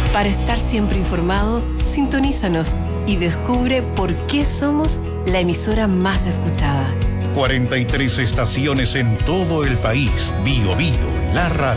Para estar siempre informado, sintonízanos y descubre por qué somos la emisora más escuchada. 43 estaciones en todo el país. Bio Bio, la radio.